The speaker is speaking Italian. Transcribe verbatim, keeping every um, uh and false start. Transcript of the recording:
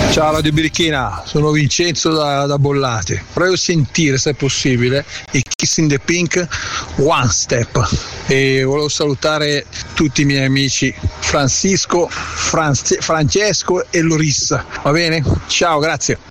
Ciao Radio Birichina, sono Vincenzo da, da Bollate. Vorrei sentire, se è possibile, i Kiss in the Pink One Step. E volevo salutare tutti i miei amici Francisco, Franz- Francesco e Lorissa. Va bene? Ciao, grazie.